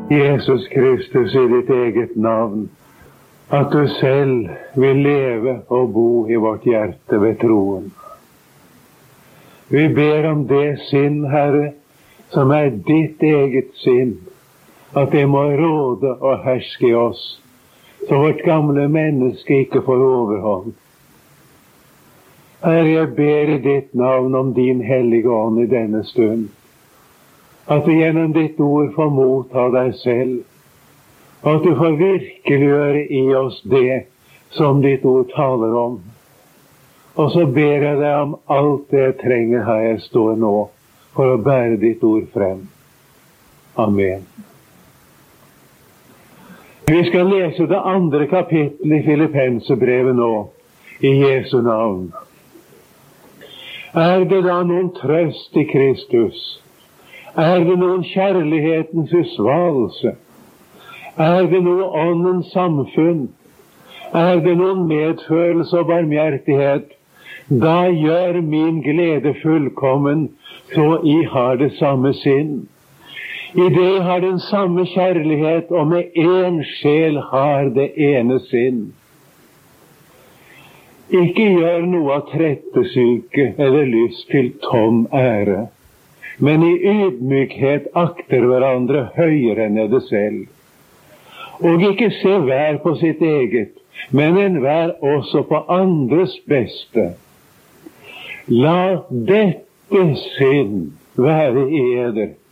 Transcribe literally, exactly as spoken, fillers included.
Jesus Kristus, i ditt eget navn, at du selv vil leve og bo i vårt hjerte ved troen. Vi ber om det sinn, Herre, som er ditt eget sinn, at det må råde og herske i oss, så vårt gamle menneske ikke får overhånd. Herre, jeg ber i ditt navn om din hellige ånd i denne stund, at du gjennom ditt ord får motta deg selv, og at du får virkeliggjøre i oss det som ditt ord taler om. Og så ber jeg deg om alt det jeg trenger her jeg står nå, for å bære ditt ord frem. Amen. Vi skal lese det andre kapittelet i Filippenserbrevet nå, i Jesu navn. Er det da noen trøst i Kristus? Er det noen kjærlighetens usvalelse? Er det noe åndens samfunn? Er det noen medfølelse og barmhjertighet? Da gjør min glede fullkommen, så I har det samme sinn. I det har den samme kjærlighet, og med en sjel har det ene sinn. Ikke gjør noe av trettesyke eller lyst til tom ære, men i ydmykhet akter hverandre høyere enn dere selv. Og ikke se hver på sitt eget, men enhver også på andres beste. La dette sinn være i eder,